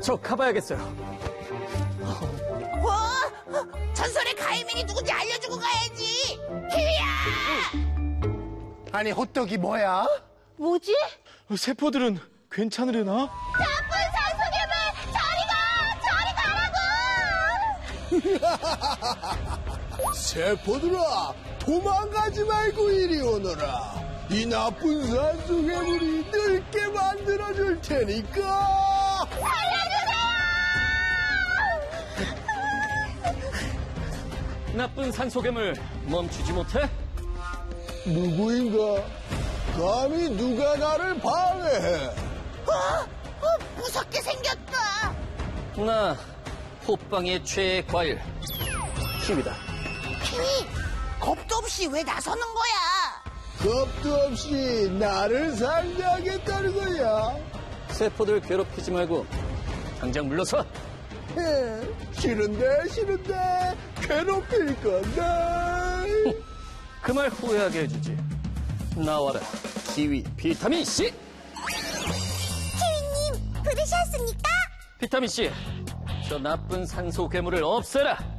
저 가봐야겠어요. 전설의 가이민이 누군지 알려주고 가야지. 키위야! 아니, 호떡이 뭐야? 뭐지? 세포들은 괜찮으려나? 나쁜 산소괴물! 저리 가라고! 세포들아, 도망가지 말고 이리 오너라. 이 나쁜 산소괴물이 늙게 만들어줄 테니까. 나쁜 산소괴물 멈추지 못해? 누구인가? 감히 누가 나를 방해해? 무섭게 생겼다. 나 호빵의 최애 과일 키위다. 키위, 겁도 없이 왜 나서는 거야? 겁도 없이 나를 상대하겠다는 거야. 세포들 괴롭히지 말고 당장 물러서. 싫은데 괴롭힐 건데. 그 말 후회하게 해주지. 나와라, 키위 비타민C. 키위님, 부르셨습니까? 비타민C, 저 나쁜 산소 괴물을 없애라.